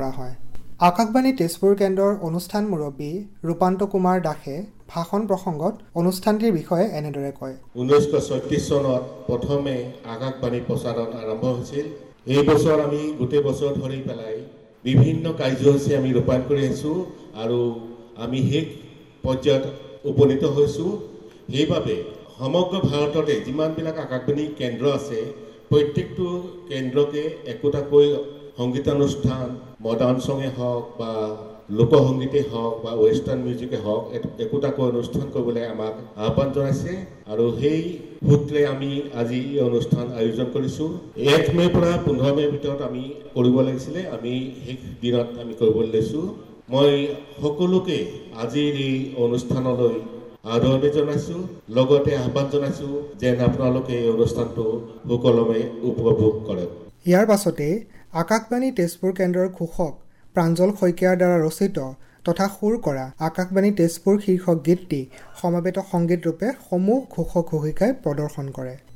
কৰা হয়। আকাশবাণী তেজপুৰ কেন্দ্ৰৰ অনুষ্ঠান মুৰব্বী ৰূপান্ত কুমাৰ দাসে ভাষণ প্ৰসংগত অনুষ্ঠানটিৰ বিষয়ে এনেদৰে কয়। 1936 চনত প্ৰথমে আকাশবাণী প্ৰচাৰণ আৰম্ভ হৈছিল। এই বছৰ আমি গোটেই বছৰ ধৰি পেলাই বিভিন্ন কাৰ্যসূচী আমি ৰূপায়ণ কৰি আহিছোঁ আৰু আমি শেষ পৰ্যায়ত উপনীত হৈছোঁ। সেইবাবে সমগ্ৰ ভাৰততে যিমানবিলাক আকাশবাণী কেন্দ্ৰ আছে প্ৰত্যেকটো কেন্দ্ৰকে একোটাকৈ সংগীতানুষ্ঠান মডাৰ্ণ ছঙে হওক বা লোকসংগীতেই হওক বা ৱেষ্টাৰ্ণ মিউজিকে হওক একোটাকৈ অনুষ্ঠান কৰিবলৈ আমাক আহ্বান জনাইছে আৰু সেই সূত্ৰে আমি আজি এই অনুষ্ঠান আয়োজন কৰিছোঁ। 1 মে'ৰ পৰা 15 মে'ৰ ভিতৰত আমি কৰিব লাগিছিলে, আমি শেষ দিনত আমি কৰিবলৈ লৈছোঁ। মই সকলোকে আজিৰ এই অনুষ্ঠানলৈ আদৰণি জনাইছোঁ, লগতে আহ্বান জনাইছোঁ যেন আপোনালোকে এই অনুষ্ঠানটো সুকলমে উপভোগ কৰে। ইয়াৰ পাছতেই আকাশবাণী তেজপুৰ কেন্দ্ৰৰ ঘোষক প্ৰাঞ্জল শইকীয়াৰ দ্বাৰা ৰচিত তথা সুৰ কৰা আকাশবাণী তেজপুৰ শীৰ্ষক গীতটি সমবেত সংগীত ৰূপে সমূহ ঘোষক ঘোষিকাই প্ৰদৰ্শন কৰে।